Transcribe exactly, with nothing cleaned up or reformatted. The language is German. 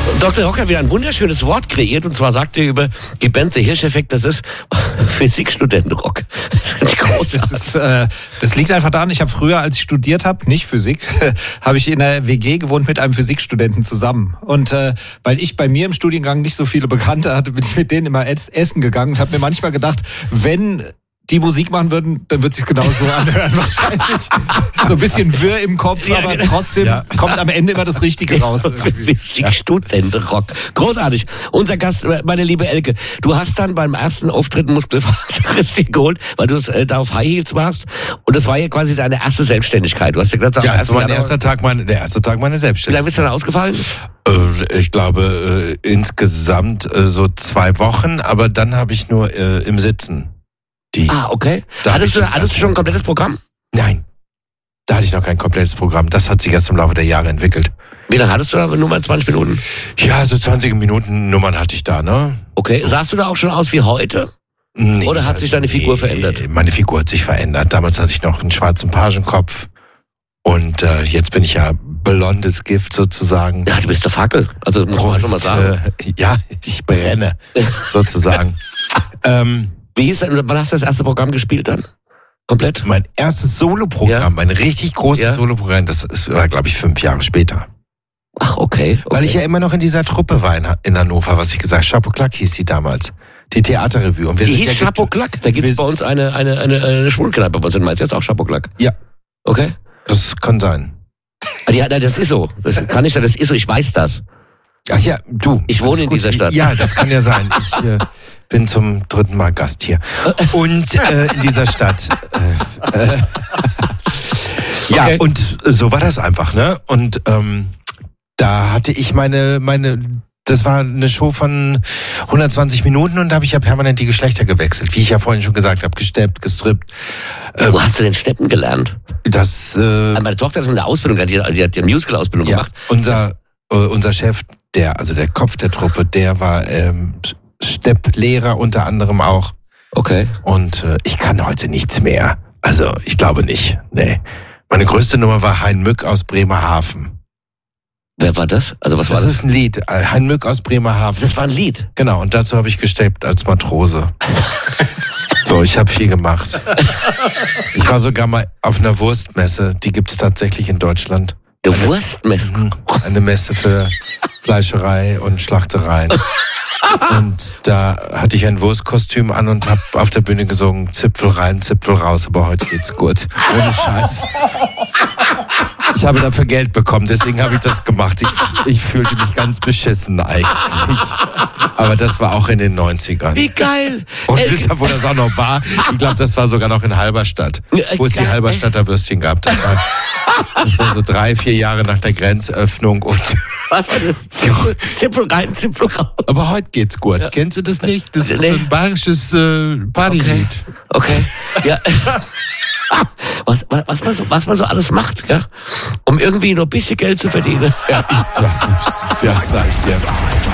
Doktor Rock hat wieder ein wunderschönes Wort kreiert, und zwar sagt er über die Band The Hirscheffekt, das ist Physikstudentenrock. Das, das, ist, äh, das liegt einfach daran, ich habe früher, als ich studiert habe, nicht Physik, habe ich in einer W G gewohnt mit einem Physikstudenten zusammen. Und äh, weil ich bei mir im Studiengang nicht so viele Bekannte hatte, bin ich mit denen immer essen gegangen und habe mir manchmal gedacht, wenn die Musik machen würden, dann wird es sich genau so anhören wahrscheinlich. So ein bisschen wirr im Kopf, ja, aber genau. Trotzdem ja. kommt am Ende immer das Richtige raus. Physikstudentenrock. Großartig. Unser Gast, meine liebe Elke, du hast dann beim ersten Auftritt Muskelfaserriss geholt, weil du äh, da auf High Heels warst, und das war ja quasi deine erste Selbstständigkeit. Du hast ja gesagt, ja, das war mein erster Tag, meine, der erste Tag meiner Selbstständigkeit. Wie lange bist du dann ausgefallen? Äh, ich glaube äh, insgesamt äh, so zwei Wochen, aber dann habe ich nur äh, im Sitzen. Die, ah, okay. Hattest du, hattest du schon ein komplettes Programm? Nein, da hatte ich noch kein komplettes Programm. Das hat sich erst im Laufe der Jahre entwickelt. Wie lange hattest du da? Nur mal zwanzig Minuten? Ja, so zwanzig Minuten Nummern hatte ich da, ne? Okay, sahst du da auch schon aus wie heute? Nee, oder hat sich deine Figur nee, verändert? Meine Figur hat sich verändert. Damals hatte ich noch einen schwarzen Pagenkopf. Und äh, jetzt bin ich ja blondes Gift sozusagen. Ja, du bist der Fackel. Also muss man schon mal sagen. Äh, ja, ich brenne sozusagen. ähm... Wie hieß denn, wann hast du das erste Programm gespielt dann? Komplett? Mein erstes Soloprogramm, ja. mein richtig großes ja. Soloprogramm, das war, glaube ich, fünf Jahre später. Ach, okay, okay. Weil ich ja immer noch in dieser Truppe war in, in Hannover, was ich gesagt habe. Chapeau Claque hieß die damals. Die Theaterrevue. Und wir die sind hieß ja Chapeau Claque? Da gibt es bei uns eine, eine, eine, eine Schwulenkneipe. Was sind meinst jetzt auch Chapeau Claque? Ja. Okay. Das kann sein. Die, das ist so. Das kann ich, das ist so, ich weiß das. Ach ja, du. Ich wohne in gut. dieser Stadt. Ja, das kann ja sein. Ich äh, bin zum dritten Mal Gast hier. Und äh, in dieser Stadt. Äh, äh, ja, okay. Und so war das einfach, ne? Und ähm, da hatte ich meine, meine, das war eine Show von hundertzwanzig Minuten, und da habe ich ja permanent die Geschlechter gewechselt. Wie ich ja vorhin schon gesagt habe, gesteppt, gestrippt. Wo hast du denn Steppen gelernt? Das, äh, meine Tochter hat in der Ausbildung, die hat, die hat die Musical-Ausbildung ja, gemacht. Unser, äh, unser Chef, der, also der Kopf der Truppe, der war ähm, Stepplehrer unter anderem auch. Okay. Und äh, ich kann heute nichts mehr. Also ich glaube nicht. Nee. Meine größte Nummer war Hein Mück aus Bremerhaven. Wer war das? Also was das war das? Das ist ein Lied. Hein Mück aus Bremerhaven. Das war ein Lied? Genau, und dazu habe ich gesteppt als Matrose. So, ich habe viel gemacht. Ich war sogar mal auf einer Wurstmesse. Die gibt es tatsächlich in Deutschland. Eine Wurstmesse? Eine Messe für Fleischerei und Schlachtereien. Und da hatte ich ein Wurstkostüm an und habe auf der Bühne gesungen, Zipfel rein, Zipfel raus, aber heute geht's gut. Ohne Scheiß. Ich habe dafür Geld bekommen, deswegen habe ich das gemacht. Ich, ich fühlte mich ganz beschissen eigentlich. Aber das war auch in den neunzigern. Wie geil! Und wisst ihr, wo das auch noch war? Ich glaube, das war sogar noch in Halberstadt, wo es die Halberstadter Würstchen gab. Das war, das war so drei, vier Jahre nach der Grenzöffnung. Und was war das? Zipfel, Zipfel rein, Zipfel raus. Aber heute geht's gut. Ja. Kennst du das nicht? Das ist nee. ein bayerisches äh, Partylied. Okay. okay. Ja. Was, was, was, man so, was man so alles macht, gell? Um irgendwie nur ein bisschen Geld zu verdienen. Ja, ich, ja, ja, sag ich dir.